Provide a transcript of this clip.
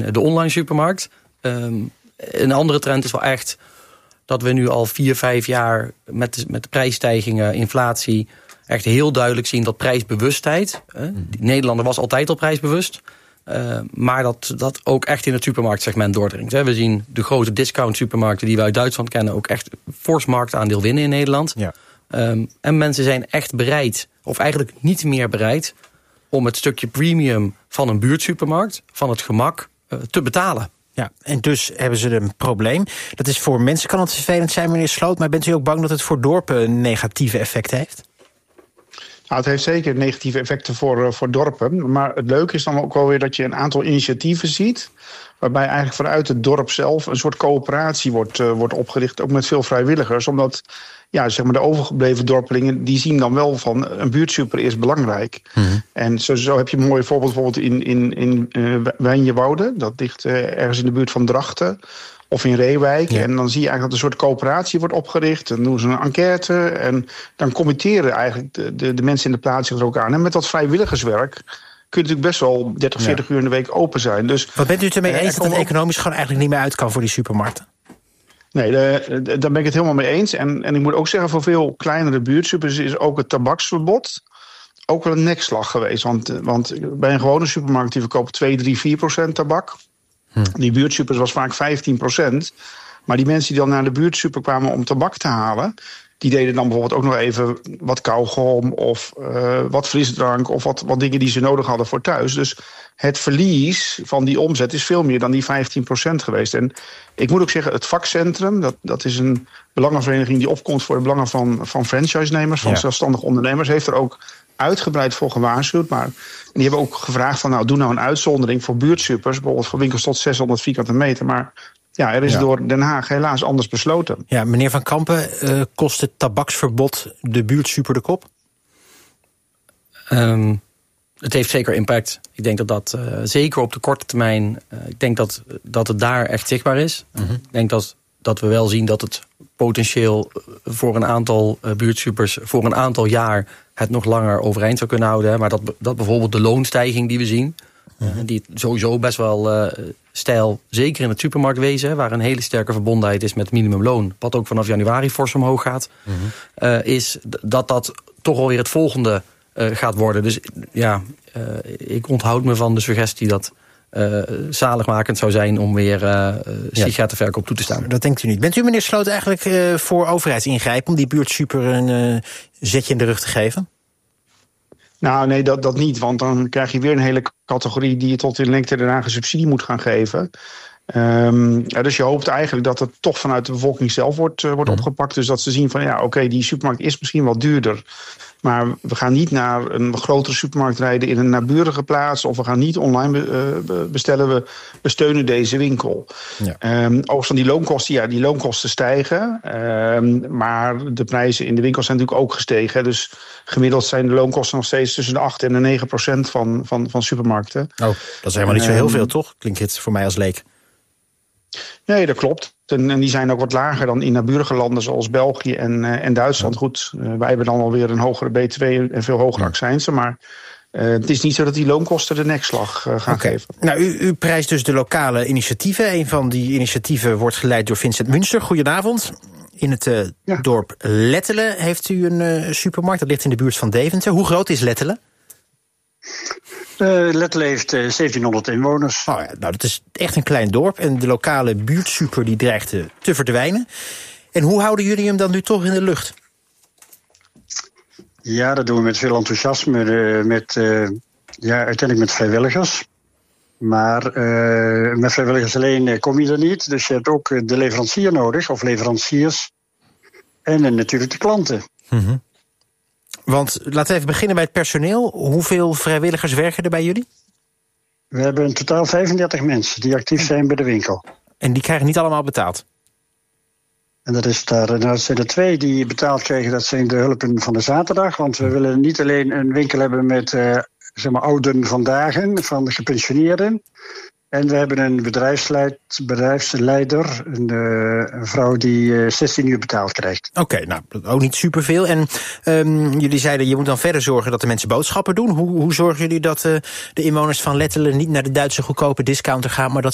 de online supermarkt. Een andere trend is wel echt dat we nu al 4-5 jaar met de prijsstijgingen, inflatie, echt heel duidelijk zien dat prijsbewustheid. Die Nederlander was altijd al prijsbewust. Maar dat ook echt in het supermarktsegment doordringt. We zien de grote discount supermarkten die we uit Duitsland kennen ook echt fors marktaandeel winnen in Nederland. Ja. En mensen zijn echt bereid, of eigenlijk niet meer bereid, om het stukje premium van een buurtsupermarkt, van het gemak, te betalen. Ja, en dus hebben ze een probleem. Dat is voor mensen kan het vervelend zijn, meneer Sloot, maar bent u ook bang dat het voor dorpen een negatieve effect heeft? Nou, het heeft zeker negatieve effecten voor dorpen. Maar het leuke is dan ook wel weer dat je een aantal initiatieven ziet, waarbij eigenlijk vanuit het dorp zelf een soort coöperatie wordt opgericht, ook met veel vrijwilligers. Omdat zeg maar de overgebleven dorpelingen, die zien dan wel van een buurtsuper is belangrijk. Mm-hmm. En zo heb je een mooi voorbeeld bijvoorbeeld in Wijnjewoude. Dat ligt ergens in de buurt van Drachten. Of in Reewijk. Ja. En dan zie je eigenlijk dat een soort coöperatie wordt opgericht. Dan doen ze een enquête. En dan committeren eigenlijk de mensen in de plaats zich er ook aan. En met dat vrijwilligerswerk kun je natuurlijk best wel 30, 40 uur in de week open zijn. Dus, wat bent u het ermee eens dat het economisch gewoon eigenlijk niet meer uit kan voor die supermarkten? Nee, daar ben ik het helemaal mee eens. En ik moet ook zeggen, voor veel kleinere buurtsupers is ook het tabaksverbod ook wel een nekslag geweest. Want bij een gewone supermarkt die verkoopt 2, 3, 4% tabak. Die buurtsupers was vaak 15%. Maar die mensen die dan naar de buurtsuper kwamen om tabak te halen, die deden dan bijvoorbeeld ook nog even wat kauwgom of wat frisdrank of wat dingen die ze nodig hadden voor thuis. Dus het verlies van die omzet is veel meer dan die 15% geweest. En ik moet ook zeggen, het vakcentrum, dat is een belangenvereniging die opkomt voor de belangen van franchise-nemers, van zelfstandig ondernemers, heeft er ook uitgebreid voor gewaarschuwd. Maar die hebben ook gevraagd van, doe nou een uitzondering voor buurtsupers, bijvoorbeeld voor winkels tot 600 vierkante meter. Maar er is door Den Haag helaas anders besloten. Ja, meneer Van Kampen, kost het tabaksverbod de buurtsuper de kop? Het heeft zeker impact. Ik denk dat zeker op de korte termijn, ik denk dat het daar echt zichtbaar is. Mm-hmm. Ik denk dat we wel zien dat het potentieel voor een aantal buurtsupers voor een aantal jaar het nog langer overeind zou kunnen houden. Maar dat bijvoorbeeld de loonstijging die we zien, die sowieso best wel stijl, zeker in het supermarktwezen, waar een hele sterke verbondenheid is met minimumloon, wat ook vanaf januari fors omhoog gaat, is dat toch alweer het volgende gaat worden. Dus ik onthoud me van de suggestie dat zaligmakend zou zijn om weer sigarettenverkoop toe te staan. Dat denkt u niet. Bent u, meneer Sloot, eigenlijk voor overheidsingrijpen om die buurtsuper een zetje in de rug te geven? Nou, nee, dat niet. Want dan krijg je weer een hele categorie die je tot in lengte daarna een subsidie moet gaan geven. Dus je hoopt eigenlijk dat het toch vanuit de bevolking zelf wordt opgepakt. Dus dat ze zien van die supermarkt is misschien wel duurder. Maar we gaan niet naar een grotere supermarkt rijden in een naburige plaats. Of we gaan niet online bestellen. We steunen deze winkel. Ja. Overigens van die loonkosten, die loonkosten stijgen. Maar de prijzen in de winkels zijn natuurlijk ook gestegen. Dus gemiddeld zijn de loonkosten nog steeds tussen de 8 en de 9% van supermarkten. Oh, dat is helemaal niet zo heel veel, toch? Klinkt het voor mij als leek. Nee, dat klopt. En die zijn ook wat lager dan in naburige landen zoals België en Duitsland. Ja. Goed, wij hebben dan alweer een hogere BTW en veel hogere accijnsen. Maar het is niet zo dat die loonkosten de nekslag gaan geven. Nou, u prijst dus de lokale initiatieven. Een van die initiatieven wordt geleid door Vincent Münster. Goedenavond. In het dorp Lettelen heeft u een supermarkt. Dat ligt in de buurt van Deventer. Hoe groot is Lettelen? Lettelen heeft 1700 inwoners. Oh ja, nou, dat is echt een klein dorp. En de lokale buurtsuper die dreigt te verdwijnen. En hoe houden jullie hem dan nu toch in de lucht? Ja, dat doen we met veel enthousiasme. Uiteindelijk met vrijwilligers. Maar met vrijwilligers alleen kom je er niet. Dus je hebt ook de leverancier nodig, of leveranciers. En natuurlijk de klanten. Mm-hmm. Want laten we even beginnen bij het personeel. Hoeveel vrijwilligers werken er bij jullie? We hebben in totaal 35 mensen die actief zijn bij de winkel. En die krijgen niet allemaal betaald? En dat zijn er 2 die betaald krijgen. Dat zijn de hulpen van de zaterdag. Want we willen niet alleen een winkel hebben met ouden vandaag, van de gepensioneerden. En we hebben een bedrijfsleider, een vrouw die 16 uur betaald krijgt. Oké, nou, ook niet superveel. En jullie zeiden, je moet dan verder zorgen dat de mensen boodschappen doen. Hoe zorgen jullie dat de inwoners van Lettelen niet naar de Duitse goedkope discounter gaan, maar dat